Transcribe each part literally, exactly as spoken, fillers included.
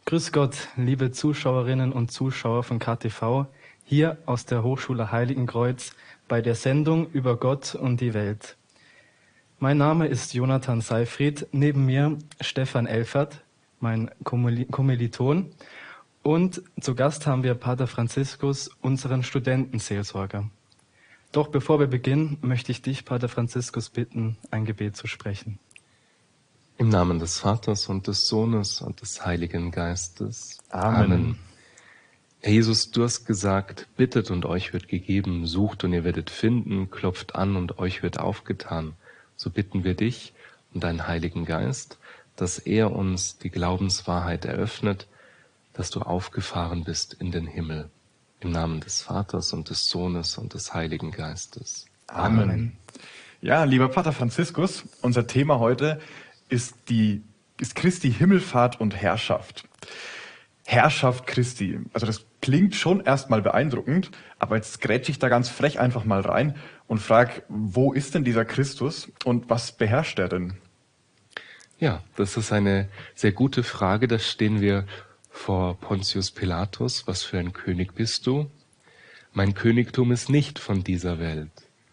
Grüß Gott, liebe Zuschauerinnen und Zuschauer von K T V, hier aus der Hochschule Heiligenkreuz bei der Sendung über Gott und die Welt. Mein Name ist Jonathan Seifried, neben mir Stefan Elfert, mein Kommiliton, und zu Gast haben wir Pater Franziskus, unseren Studentenseelsorger. Doch bevor wir beginnen, möchte ich dich, Pater Franziskus, bitten, ein Gebet zu sprechen. Im Namen des Vaters und des Sohnes und des Heiligen Geistes. Amen. Amen. Herr Jesus, du hast gesagt, bittet und euch wird gegeben, sucht und ihr werdet finden, klopft an und euch wird aufgetan. So bitten wir dich und deinen Heiligen Geist, dass er uns die Glaubenswahrheit eröffnet, dass du aufgefahren bist in den Himmel. Im Namen des Vaters und des Sohnes und des Heiligen Geistes. Amen. Amen. Ja, lieber Pater Franziskus, unser Thema heute ist die ist Christi Himmelfahrt und Herrschaft. Herrschaft Christi. Also das klingt schon erstmal beeindruckend, aber jetzt grätsche ich da ganz frech einfach mal rein und frage, wo ist denn dieser Christus und was beherrscht er denn? Ja, das ist eine sehr gute Frage. Da stehen wir vor Pontius Pilatus. Was für ein König bist du? Mein Königtum ist nicht von dieser Welt.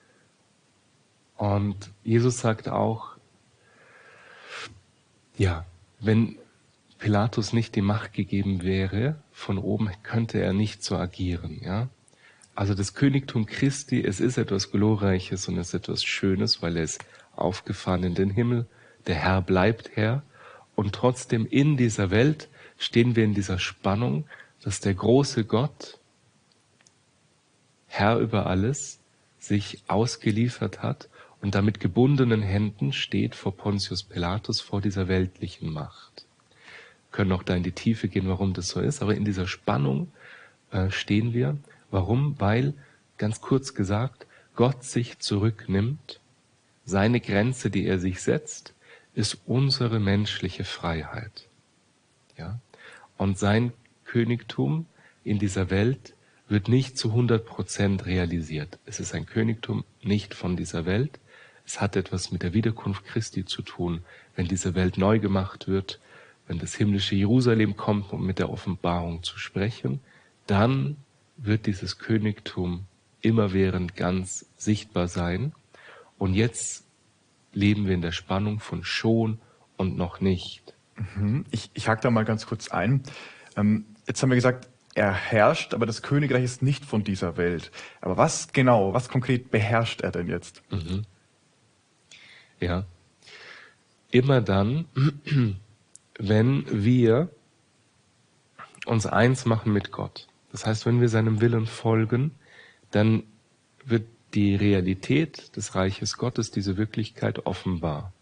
Und Jesus sagt auch, ja, wenn Pilatus nicht die Macht gegeben wäre, von oben könnte er nicht so agieren, ja. Also das Königtum Christi, es ist etwas Glorreiches und es ist etwas Schönes, weil er ist aufgefahren in den Himmel. Der Herr bleibt Herr. Und trotzdem in dieser Welt stehen wir in dieser Spannung, dass der große Gott, Herr über alles, sich ausgeliefert hat und da mit gebundenen Händen steht vor Pontius Pilatus, vor dieser weltlichen Macht. Wir können auch da in die Tiefe gehen, warum das so ist, aber in dieser Spannung äh, stehen wir. Warum? Weil, ganz kurz gesagt, Gott sich zurücknimmt. Seine Grenze, die er sich setzt, ist unsere menschliche Freiheit. Ja? Und sein Königtum in dieser Welt wird nicht zu hundert Prozent realisiert. Es ist ein Königtum nicht von dieser Welt. Es hat etwas mit der Wiederkunft Christi zu tun, wenn diese Welt neu gemacht wird, wenn das himmlische Jerusalem kommt, um mit der Offenbarung zu sprechen, dann wird dieses Königtum immerwährend ganz sichtbar sein. Und jetzt leben wir in der Spannung von schon und noch nicht. Ich, ich hake da mal ganz kurz ein. Ähm, jetzt haben wir gesagt, er herrscht, aber das Königreich ist nicht von dieser Welt. Aber was genau, was konkret beherrscht er denn jetzt? Mhm. Ja, immer dann, wenn wir uns eins machen mit Gott. Das heißt, wenn wir seinem Willen folgen, dann wird die Realität des Reiches Gottes, diese Wirklichkeit offenbar.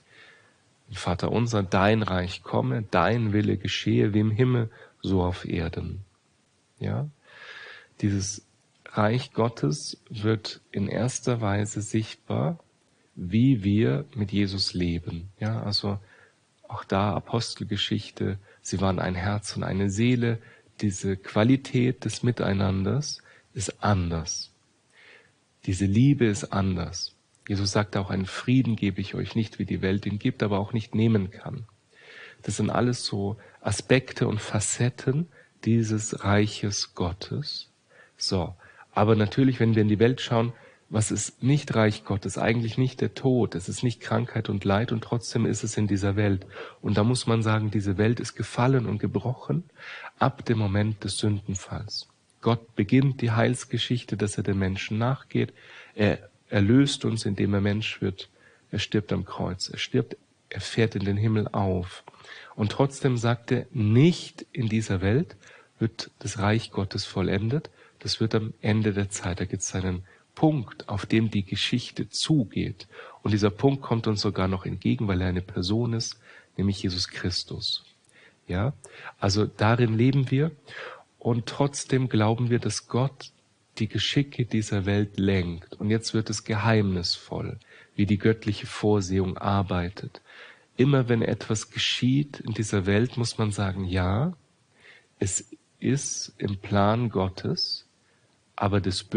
Vater unser, dein Reich komme, dein Wille geschehe, wie im Himmel, so auf Erden. Ja, dieses Reich Gottes wird in erster Weise sichtbar, wie wir mit Jesus leben. Ja, also auch da Apostelgeschichte, sie waren ein Herz und eine Seele. Diese Qualität des Miteinanders ist anders. Diese Liebe ist anders. Jesus sagt auch, einen Frieden gebe ich euch, nicht wie die Welt ihn gibt, aber auch nicht nehmen kann. Das sind alles so Aspekte und Facetten dieses Reiches Gottes. So, aber natürlich, wenn wir in die Welt schauen, was ist nicht Reich Gottes? Eigentlich nicht der Tod, es ist nicht Krankheit und Leid und trotzdem ist es in dieser Welt. Und da muss man sagen, diese Welt ist gefallen und gebrochen ab dem Moment des Sündenfalls. Gott beginnt die Heilsgeschichte, dass er den Menschen nachgeht. Er erlöst uns, indem er Mensch wird. Er stirbt am Kreuz. Er stirbt, er fährt in den Himmel auf. Und trotzdem sagt er, nicht in dieser Welt wird das Reich Gottes vollendet. Das wird am Ende der Zeit. Da gibt es einen Punkt, auf dem die Geschichte zugeht. Und dieser Punkt kommt uns sogar noch entgegen, weil er eine Person ist, nämlich Jesus Christus. Ja, also darin leben wir und trotzdem glauben wir, dass Gott die Geschicke dieser Welt lenkt. Und jetzt wird es geheimnisvoll, wie die göttliche Vorsehung arbeitet. Immer wenn etwas geschieht in dieser Welt, muss man sagen, ja, es ist im Plan Gottes, aber das